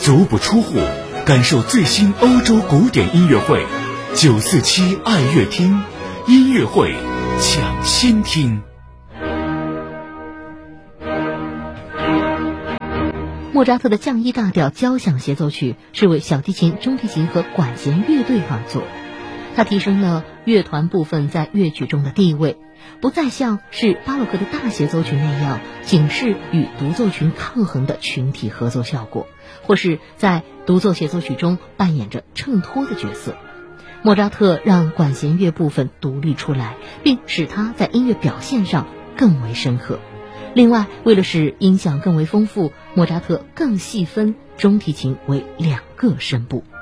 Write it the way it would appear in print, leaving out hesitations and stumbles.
足不出户，感受最新欧洲古典音乐会，947爱乐厅音乐会抢先听。 莫扎特的降 E 大调交响协奏曲是为小提琴、中提琴和管弦乐队而作，它提升了乐团部分在乐曲中的地位，不再像是巴洛克的大协奏曲那样仅是与独奏群抗衡的群体合作效果，或是在独奏协奏曲中扮演着衬托的角色。莫扎特让管弦乐部分独立出来，并使它在音乐表现上更为深刻。另外，为了使音响更为丰富，莫扎特更细分中提琴为2个声部。